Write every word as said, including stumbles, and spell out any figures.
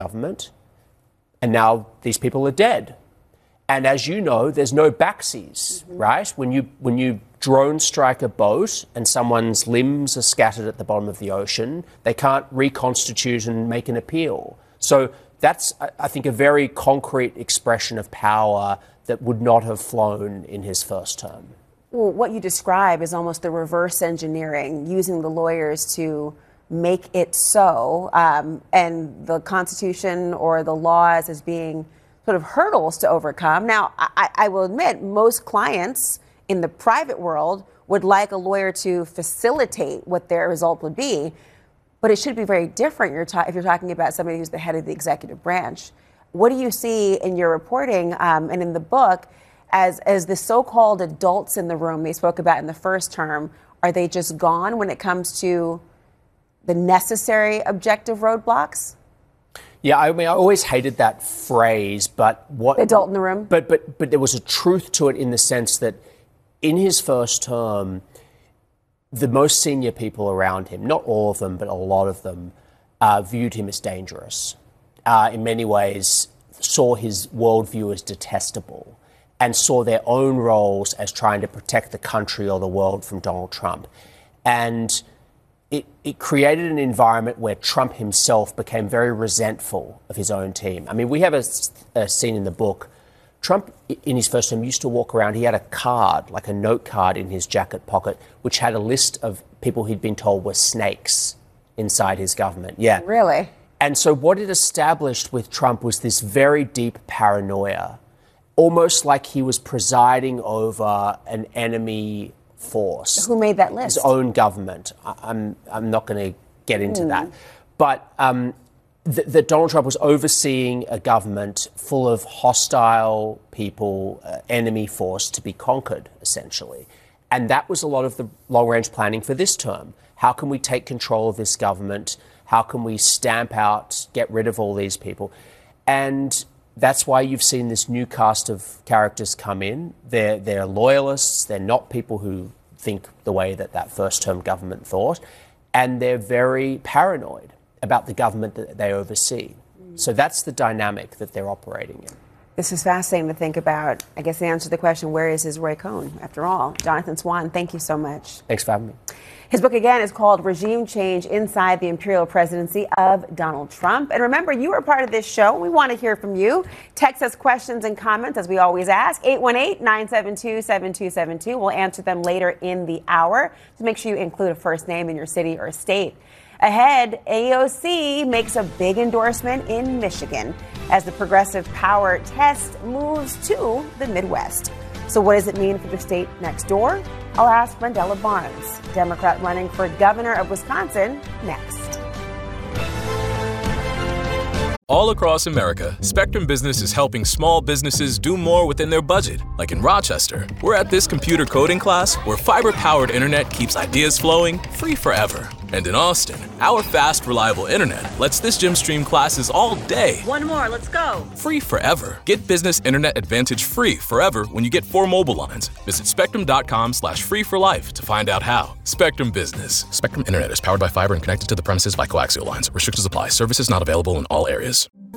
government, and now these people are dead. And as you know, there's no backsies, mm-hmm. right? When you when you drone strike a boat and someone's limbs are scattered at the bottom of the ocean, they can't reconstitute and make an appeal. So that's, I think, a very concrete expression of power that would not have flown in his first term. Well, what you describe is almost the reverse engineering, using the lawyers to make it so, um, and the Constitution or the laws as being sort of hurdles to overcome. Now, I, I will admit, most clients in the private world would like a lawyer to facilitate what their result would be, but it should be very different you're ta- if you're talking about somebody who's the head of the executive branch. What do you see in your reporting um, and in the book as, as the so-called adults in the room they spoke about in the first term? Are they just gone when it comes to the necessary objective roadblocks? Yeah, I mean, I always hated that phrase, but what... The adult in the room? But, but, but there was a truth to it in the sense that in his first term, the most senior people around him, not all of them, but a lot of them, uh, viewed him as dangerous. Uh, in many ways, saw his worldview as detestable and saw their own roles as trying to protect the country or the world from Donald Trump. And it, it created an environment where Trump himself became very resentful of his own team. I mean, we have a, a scene in the book. Trump, in his first term, used to walk around. He had a card, like a note card in his jacket pocket, which had a list of people he'd been told were snakes inside his government. Yeah. Really? And so what it established with Trump was this very deep paranoia, almost like he was presiding over an enemy force. Who made that list? His own government. I- I'm, I'm not going to get into mm. that. But um, th- that Donald Trump was overseeing a government full of hostile people, uh, enemy force to be conquered, essentially. And that was a lot of the long-range planning for this term. How can we take control of this government? How can we stamp out, get rid of all these people? And that's why you've seen this new cast of characters come in. They're, they're loyalists. They're not people who think the way that that first-term government thought. And they're very paranoid about the government that they oversee. Mm. So that's the dynamic that they're operating in. This is fascinating to think about. I guess the answer to the question, where is his Roy Cohn, after all? Jonathan Swan, thank you so much. Thanks for having me. His book, again, is called Regime Change Inside the Imperial Presidency of Donald Trump. And remember, you are part of this show. We want to hear from you. Text us questions and comments, as we always ask, eight one eight, nine seven two, seven two seven two. We'll answer them later in the hour. So make sure you include a first name in your city or state. Ahead, A O C makes a big endorsement in Michigan as the progressive power test moves to the Midwest. So what does it mean for the state next door? I'll ask Mandela Barnes, Democrat running for governor of Wisconsin, next. All across America, Spectrum Business is helping small businesses do more within their budget. Like in Rochester, we're at this computer coding class where fiber-powered internet keeps ideas flowing free forever. And in Austin, our fast, reliable internet lets this gym stream classes all day. One more, let's go. Free forever. Get Business Internet Advantage free forever when you get four mobile lines. Visit spectrum.com slash free for life to find out how. Spectrum Business. Spectrum Internet is powered by fiber and connected to the premises by coaxial lines. Restrictions apply. Services not available in all areas.